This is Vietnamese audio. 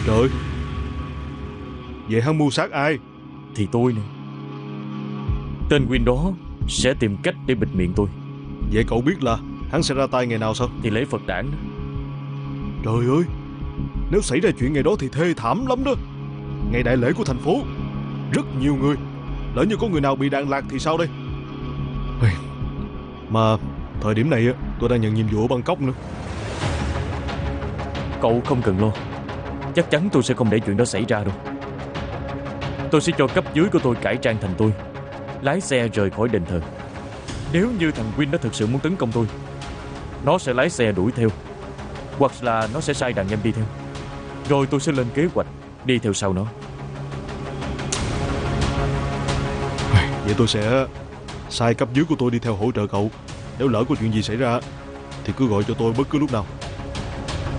Trời, vậy hắn mưu sát ai? Thì tôi nè. Tên Quyên đó sẽ tìm cách để bịt miệng tôi. Vậy cậu biết là hắn sẽ ra tay ngày nào sao? Thì lễ Phật đản đó. Trời ơi, nếu xảy ra chuyện ngày đó thì thê thảm lắm đó. Ngày đại lễ của thành phố, rất nhiều người. Lỡ như có người nào bị đạn lạc thì sao đây? Ây, mà thời điểm này tôi đang nhận nhiệm vụ ở Bangkok nữa. Cậu không cần lo. Chắc chắn tôi sẽ không để chuyện đó xảy ra đâu. Tôi sẽ cho cấp dưới của tôi cải trang thành tôi, lái xe rời khỏi đền thờ. Nếu như thằng Quyên nó thực sự muốn tấn công tôi, nó sẽ lái xe đuổi theo, hoặc là nó sẽ sai đàn em đi theo. Rồi tôi sẽ lên kế hoạch đi theo sau nó. Vậy tôi sẽ sai cấp dưới của tôi đi theo hỗ trợ cậu. Nếu lỡ có chuyện gì xảy ra thì cứ gọi cho tôi bất cứ lúc nào.